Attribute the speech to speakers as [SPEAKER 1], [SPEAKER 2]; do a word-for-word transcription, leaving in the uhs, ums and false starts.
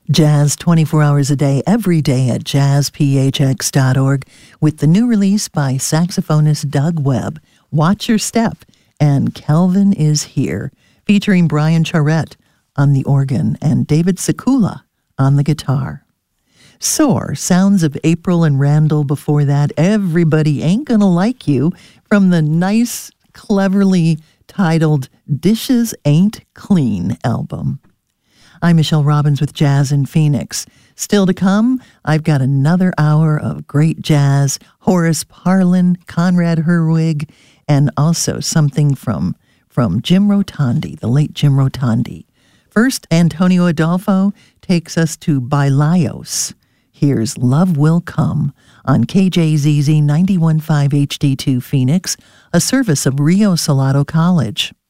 [SPEAKER 1] Jazz twenty-four hours a day, every day at jazz p h x dot org with the new release by saxophonist Doug Webb, Watch Your Step, and Kelvin Is Here, featuring Brian Charette on the organ and David Sekula on the guitar. Soar, sounds of April and Randall before that, Everybody Ain't Gonna Like You, from the nice, cleverly titled Dishes Ain't Clean album. I'm Michelle Robbins with Jazz in Phoenix. Still to come, I've got another hour of great jazz, Horace Parlan, Conrad Herwig, and also something from, from Jim Rotondi, the late Jim Rotondi. First, Antonio Adolfo takes us to Bailayos. Here's Love Will Come on K J Z Z ninety-one point five H D two Phoenix, a service of Rio Salado College.